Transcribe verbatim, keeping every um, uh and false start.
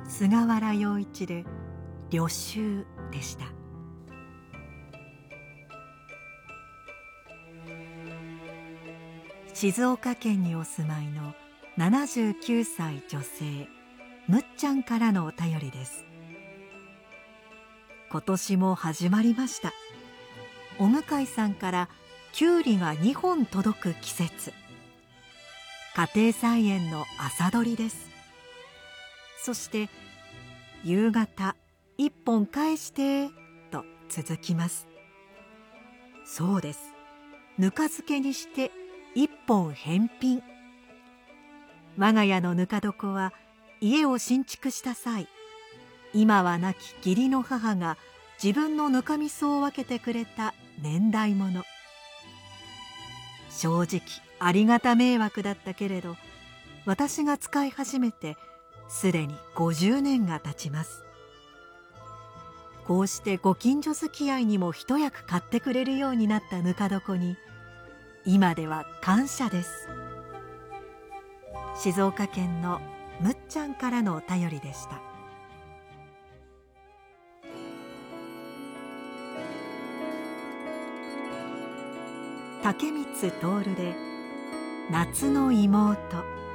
菅原洋一で旅愁でした。静岡県にお住まいのななじゅうきゅうさい女性、むっちゃんからのお便りです。今年も始まりました。お向かいさんからきゅうりがにほん届く季節。家庭菜園の朝どりです。そして夕方いっぽん返してと続きます。そうです。ぬか漬けにしていっぽん返品。我が家のぬか床は家を新築した際、今は亡き義理の母が自分のぬかみそを分けてくれた年代物。正直ありがた迷惑だったけれど、私が使い始めてすでにごじゅうねんが経ちます。こうしてご近所付き合いにも一役買ってくれるようになったぬか床に、今では感謝です。静岡県のむっちゃんからのお便りでした。竹光徹で夏の妹。